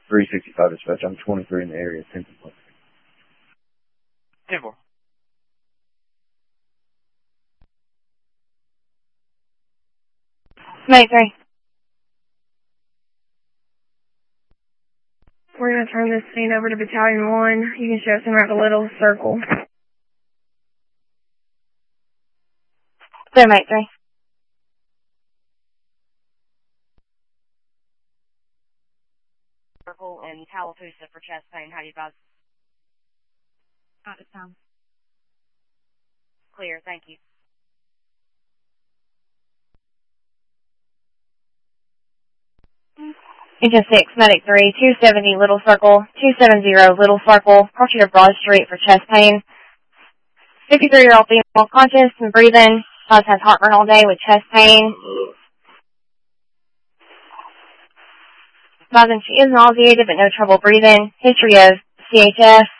365 dispatch. I'm 23 in the area. 10-4. 10-4. Medic 3. We're going to turn this scene over to Battalion 1. You can show us in around a little circle. There, Medic 3. Circle and Tallapoosa for chest pain. How do you advise? Out of town. Clear, thank you. Engine 6, Medic 3, 270 Little Circle, 270 Little Circle, proceed to Broad Street for chest pain. 53-year-old female conscious and breathing. Has heartburn all day with chest pain. Advising she is nauseated but no trouble breathing. History of CHF.